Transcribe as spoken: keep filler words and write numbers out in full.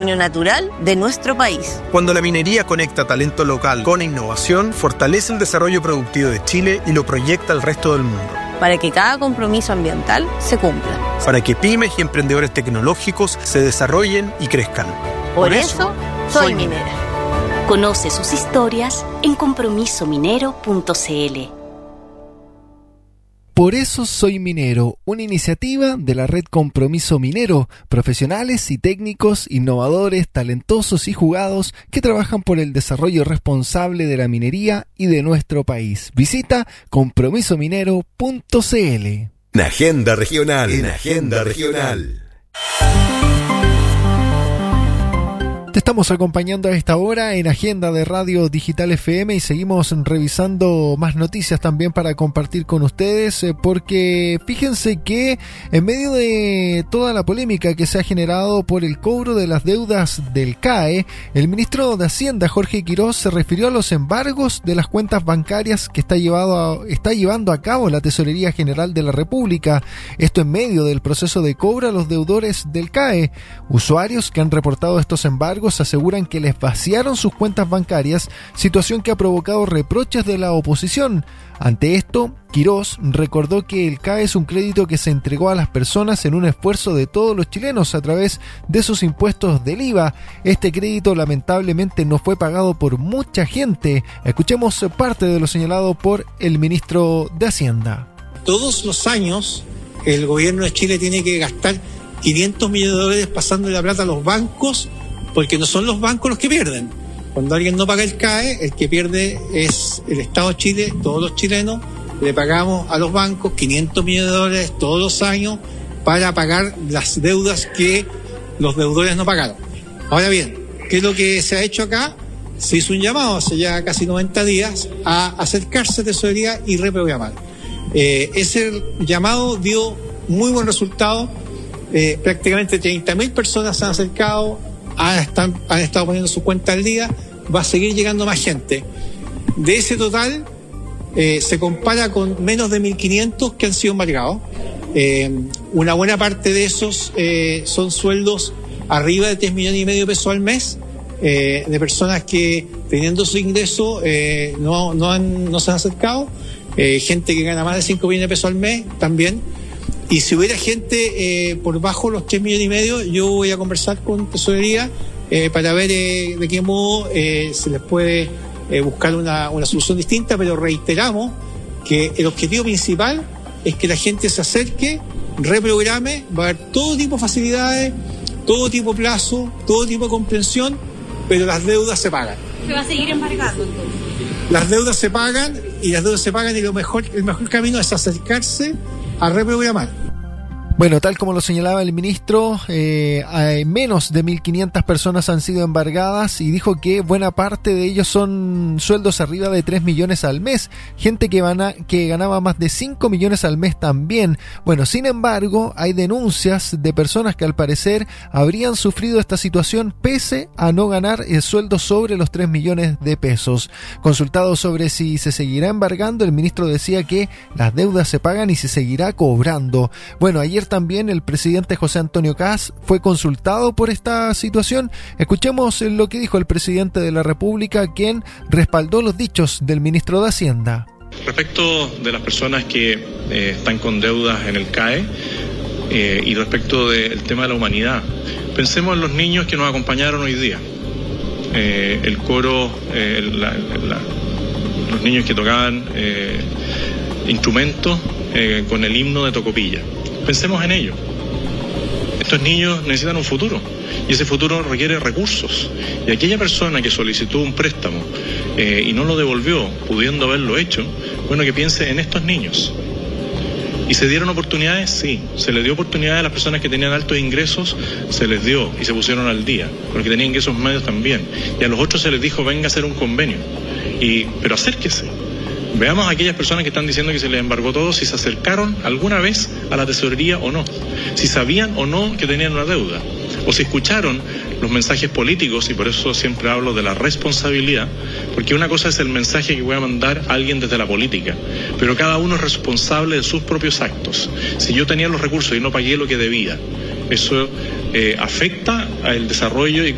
patrimonio natural de nuestro país. Cuando la minería conecta talento local con innovación, fortalece el desarrollo productivo de Chile y lo proyecta al resto del mundo. Para que cada compromiso ambiental se cumpla. Para que pymes y emprendedores tecnológicos se desarrollen y crezcan. Por, Por eso, soy, soy minera. Conoce sus historias en compromiso minero punto c l. Por eso soy minero, una iniciativa de la red Compromiso Minero, profesionales y técnicos, innovadores, talentosos y jugados que trabajan por el desarrollo responsable de la minería y de nuestro país. Visita compromiso minero punto c l. En Agenda Regional. En Agenda Regional. Te estamos acompañando a esta hora en Agenda de Radio Digital F M y seguimos revisando más noticias también para compartir con ustedes, porque fíjense que en medio de toda la polémica que se ha generado por el cobro de las deudas del C A E, el ministro de Hacienda, Jorge Quirós, se refirió a los embargos de las cuentas bancarias que está, llevado a, está llevando a cabo la Tesorería General de la República. Esto en medio del proceso de cobro a los deudores del C A E. Usuarios que han reportado estos embargos aseguran que les vaciaron sus cuentas bancarias, situación que ha provocado reproches de la oposición. Ante esto, Quirós recordó que el C A E es un crédito que se entregó a las personas en un esfuerzo de todos los chilenos a través de sus impuestos del I V A. Este crédito lamentablemente no fue pagado por mucha gente. Escuchemos parte de lo señalado por el ministro de Hacienda. Todos los años el gobierno de Chile tiene que gastar quinientos millones de dólares pasando la plata a los bancos, porque no son los bancos los que pierden. Cuando alguien no paga el C A E, el que pierde es el Estado de Chile. Todos los chilenos le pagamos a los bancos quinientos millones de dólares todos los años para pagar las deudas que los deudores no pagaron. Ahora bien, ¿qué es lo que se ha hecho acá? Se hizo un llamado hace ya casi noventa días a acercarse a Tesorería y reprogramar. Eh, ese llamado dio muy buen resultado. Eh, prácticamente treinta mil personas se han acercado, han, están, han estado poniendo su cuenta al día. Va a seguir llegando más gente. De ese total, eh, se compara con menos de mil quinientos que han sido embargados. Eh, una buena parte de esos eh, son sueldos arriba de tres millones y medio de pesos al mes, eh, de personas que, teniendo su ingreso, eh, no, no, han, no se han acercado. Eh, gente que gana más de cinco millones de pesos al mes también. Y si hubiera gente eh, por bajo los tres millones y medio, yo voy a conversar con Tesorería eh, para ver eh, de qué modo eh, se les puede eh, buscar una, una solución distinta, pero reiteramos que el objetivo principal es que la gente se acerque, reprograme, va a haber todo tipo de facilidades, todo tipo de plazo, todo tipo de comprensión, pero las deudas se pagan. ¿Se va a seguir embargando entonces? Las deudas se pagan y las deudas se pagan y lo mejor, el mejor camino es acercarse a reprogramar. Bueno, tal como lo señalaba el ministro, eh, hay menos de mil quinientas personas han sido embargadas y dijo que buena parte de ellos son sueldos arriba de tres millones al mes, gente que, van a, que ganaba más de cinco millones al mes también. Bueno, sin embargo, hay denuncias de personas que al parecer habrían sufrido esta situación pese a no ganar el sueldo sobre los tres millones de pesos. Consultado sobre si se seguirá embargando, el ministro decía que las deudas se pagan y se seguirá cobrando. Bueno, ayer también el presidente José Antonio Kast fue consultado por esta situación. Escuchemos lo que dijo el presidente de la República, quien respaldó los dichos del ministro de Hacienda. Respecto de las personas que eh, están con deudas en el C A E eh, y respecto del tema de la humanidad, pensemos en los niños que nos acompañaron hoy día. Eh, el coro, eh, la, la, los niños que tocaban eh, instrumentos eh, con el himno de Tocopilla. Pensemos en ello. Estos niños necesitan un futuro y ese futuro requiere recursos. Y aquella persona que solicitó un préstamo eh, y no lo devolvió, pudiendo haberlo hecho, bueno, que piense en estos niños. ¿Y se dieron oportunidades? Sí. ¿Se les dio oportunidades a las personas que tenían altos ingresos? Se les dio y se pusieron al día, porque tenían ingresos medios también. Y a los otros se les dijo, venga a hacer un convenio. Y, pero acérquese. Veamos a aquellas personas que están diciendo que se les embargó todo, si se acercaron alguna vez a la tesorería o no, si sabían o no que tenían una deuda, o si escucharon los mensajes políticos, y por eso siempre hablo de la responsabilidad, porque una cosa es el mensaje que voy a mandar a alguien desde la política, pero cada uno es responsable de sus propios actos. Si yo tenía los recursos y no pagué lo que debía, eso eh, afecta al desarrollo y